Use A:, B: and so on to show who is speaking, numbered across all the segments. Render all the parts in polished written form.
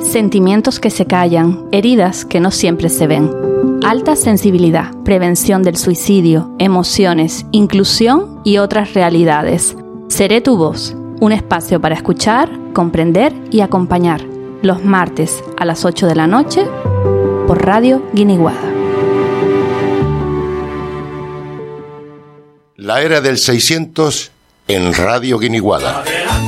A: Sentimientos que se callan, heridas que no siempre se ven. Alta sensibilidad, prevención del suicidio, emociones, inclusión y otras realidades. Seré tu voz, un espacio para escuchar, comprender y acompañar. Los martes a las 8 de la noche por Radio Guiniguada.
B: La era del 600 en Radio Guiniguada.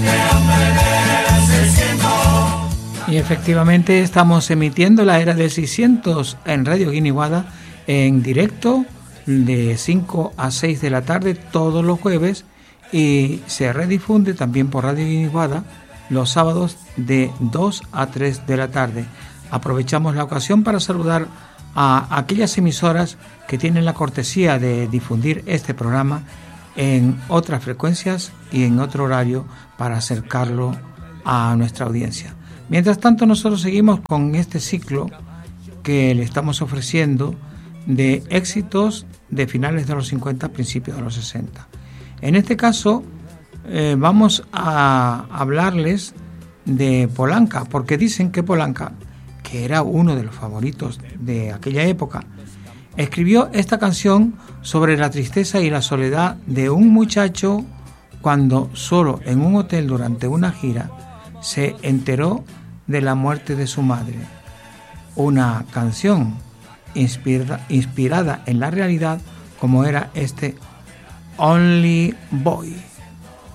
C: Y efectivamente estamos emitiendo la era del 600 en Radio Guiniguada en directo de 5 a 6 de la tarde todos los jueves y se redifunde también por Radio Guiniguada los sábados de 2 a 3 de la tarde. Aprovechamos la ocasión para saludar a aquellas emisoras que tienen la cortesía de difundir este programa en otras frecuencias y en otro horario para acercarlo a nuestra audiencia. Mientras tanto, nosotros seguimos con este ciclo que le estamos ofreciendo de éxitos de finales de los 50, principios de los 60. En este caso, vamos a hablarles de Polanca, porque dicen que Polanca, que era uno de los favoritos de aquella época, escribió esta canción sobre la tristeza y la soledad de un muchacho cuando solo en un hotel durante una gira se enteró de la muerte de su madre. Una canción inspirada en la realidad como era este Only Boy.